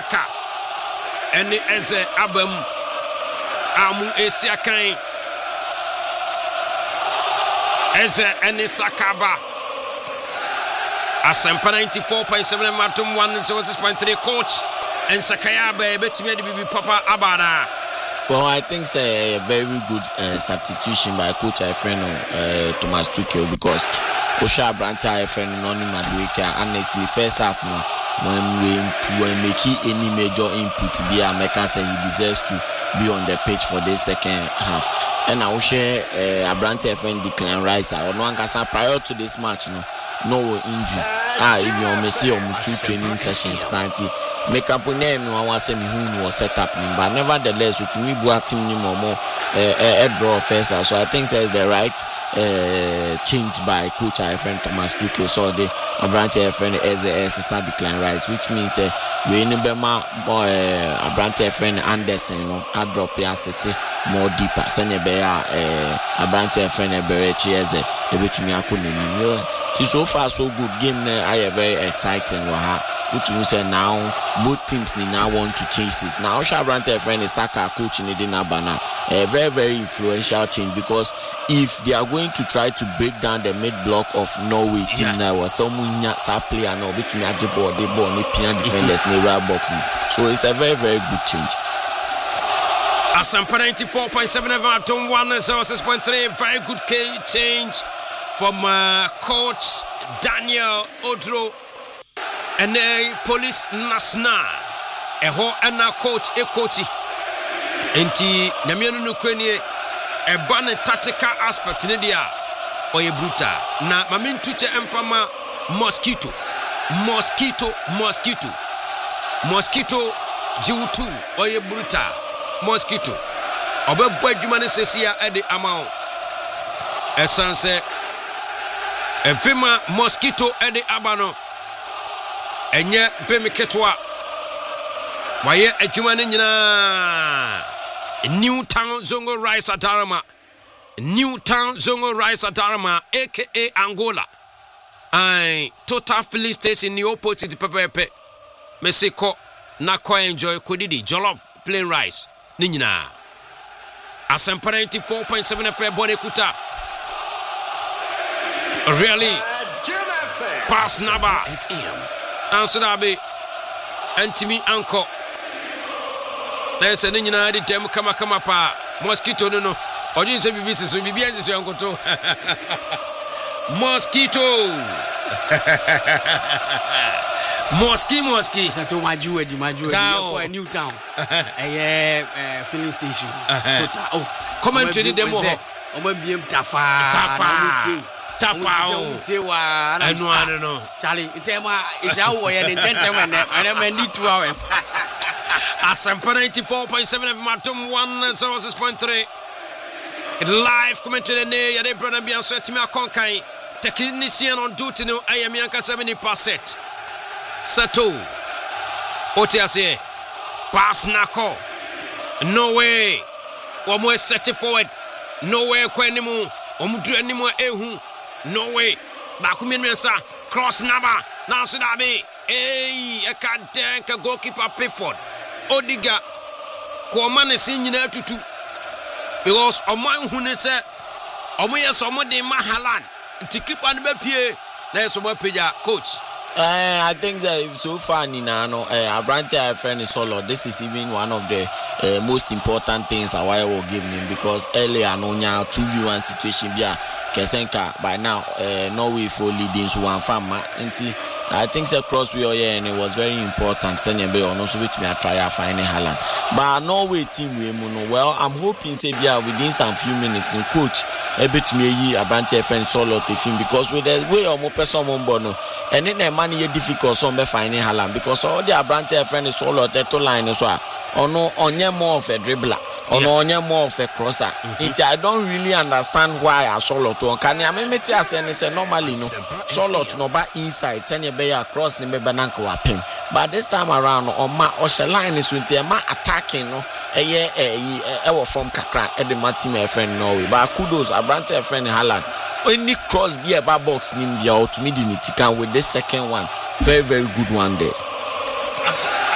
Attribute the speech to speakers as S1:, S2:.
S1: Saka and Eze Abam Amu Esiakan Eze and Sakaba Asempa 94.7 Matum 106.3 coach and Sakayaba betime de bibi papa abada.
S2: Well, I think it's a very good substitution by Coach Ifreno, Thomas Tuchel, because Osha Branta Ifreno non Madueke honestly first half no when we make any major input there, America say he deserves to be on the pitch for this second half. And I will share Branta Ifreno Declan Rice or no one prior to this match no injury. If you may see on 2 training sessions, make up on name, no one say me who was set up, but nevertheless, to me, boy, team more a draw first. So I think that's the right change by Coach Ifreno Thomas Tuchel. So the Abrante Ifreno as a Declan Rice, which means we need more Abrante Ifreno Anderson, I drop your city more deeper. Sanya Bear, Abrante Ifreno Berechi as a bit me. I couldn't. So far, so good game. I am very exciting. Which means now both teams now want to chase it. Now, Shabrante Ifreno Saka coach in the Dinabana, a very, very influential change because if they are going to try to break down the mid block of Norway team now, was someone player now between Ajibo, the ball, the Pian defenders, near boxing. So it's a very, very good change.
S1: Asampa 94.7 Everton 106.3, very good change from coach Daniel Odro. And police Nasna eho ana coach coachi enti na mienu no kranie e ba ne tactical aspect ne dia oye brutal na mamintu che emfama mosquito jiwutu oye brutal mosquito obebbo adwuma ne sesia e de amao esanse efima mosquito e de abano enye vemi ketwa waye adwuma ne nyina Newtown Zongo Rice Adarama aka Angola total filling station ni opposite pepepe mesiko na ko enjoy kodidi jollof plain rice ni nyina Asempa 94.7 FM Bonekuta really pass Naba answer that Antimi Anko. There's a nina di dem kama pa mosquito no. Or you say BBC so be behind this uncle too. Mosquito. Mosquito.
S3: Sato maju di Newtown. Filling station. Total. Oh,
S1: come and train them more.
S3: Omo biem Tafa.
S1: I know.
S3: Charlie, it's a hour and gentlemen, and I need 2 hours.
S1: Asampa 94.7 of Matum 106.3. Live commentary ne yade brother bi anso etimi akonkan technician on duty no ayami anka 70%. Sato. Otiase. Pass Nako. No way. Omo set forward. No way kwanimu. Omo du animu ehu. No way. Bakumiensa cross Naba. Now Sudabi. Hey, I can't think a goalkeeper Pifford. Odiga. Komane sinyina tutu. Because Oman Hunese Omoya somebody Mahalan. Tikipa and Bepie. There's some coach.
S2: I think that so far Ninano Abrante Ifreno solo. This is even one of the most important things I will give him because earlier no 2v1 situation be Kesenka by now Norway for leading so one farmer. I think the cross we are here and it was very important. Senyabe on also with me a try finding Haaland. But Norway team we well I'm hoping say within some few minutes in coach a bit me Abrante Ifreno solo to film because with the way or more person bono and in a money difficult some be finding Haaland because all the Abrante Ifreno solo to line as well. Or no onye more of a dribbler or no onye more of a crosser. I don't really understand why I solo to can I mean say normally no solo to no back inside be across the bananka wapin. But this time around on my line is with ma attacking no from Kakra at the Martin my friend Norway. But kudos Abrante Ifreno Haaland. Any cross be a box nim to me with the second one. Very, very good one there.